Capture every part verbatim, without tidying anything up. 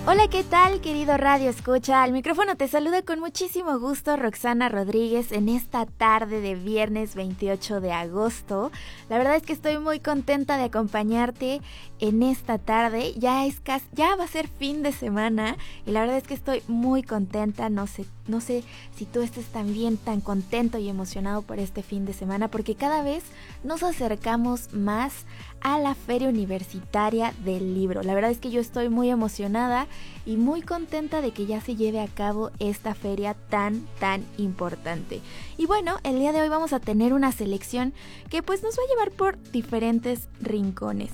Hola, ¿qué tal, querido Radio Escucha? Al micrófono te saluda con muchísimo gusto Roxana Rodríguez en esta tarde de viernes veintiocho de agosto. La verdad es que estoy muy contenta de acompañarte en esta tarde. Ya es casi, ya va a ser fin de semana y la verdad es que estoy muy contenta. No sé, no sé si tú estés también tan contento y emocionado por este fin de semana, porque cada vez nos acercamos más a la Feria Universitaria del Libro. La verdad es que yo estoy muy emocionada y muy contenta de que ya se lleve a cabo esta feria tan, tan importante. Y bueno, el día de hoy vamos a tener una selección que pues nos va a llevar por diferentes rincones,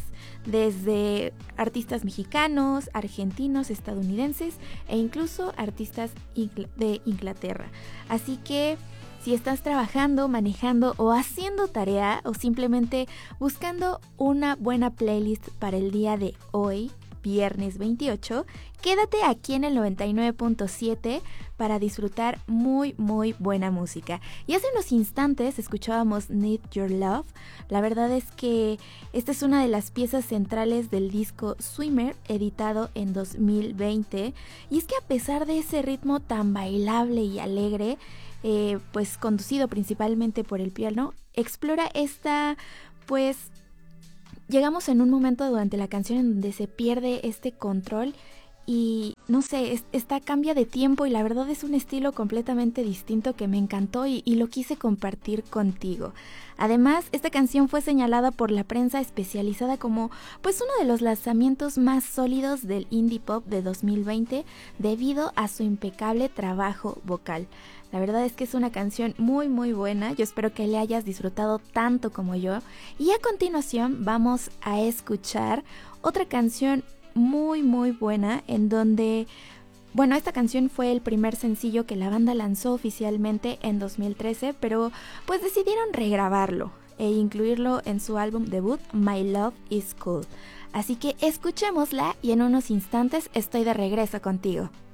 desde artistas mexicanos, argentinos, estadounidenses e incluso artistas de Inglaterra. Así que si estás trabajando, manejando o haciendo tarea o simplemente buscando una buena playlist para el día de hoy, viernes veintiocho, quédate aquí en el noventa y nueve punto siete para disfrutar muy muy buena música. Y hace unos instantes escuchábamos Need Your Love. La verdad es que esta es una de las piezas centrales del disco Swimmer, editado en dos mil veinte. Y es que a pesar de ese ritmo tan bailable y alegre, eh, pues conducido principalmente por el piano, explora esta, pues llegamos en un momento durante la canción en donde se pierde este control y no sé, es, esta cambia de tiempo y la verdad es un estilo completamente distinto que me encantó y, y lo quise compartir contigo. Además, esta canción fue señalada por la prensa especializada como pues uno de los lanzamientos más sólidos del indie pop de dos mil veinte debido a su impecable trabajo vocal. La verdad es que es una canción muy muy buena, yo espero que le hayas disfrutado tanto como yo. Y a continuación vamos a escuchar otra canción muy muy buena en donde, bueno, esta canción fue el primer sencillo que la banda lanzó oficialmente en dos mil trece, pero pues decidieron regrabarlo e incluirlo en su álbum debut My Love Is Cool. Así que escuchémosla y en unos instantes estoy de regreso contigo.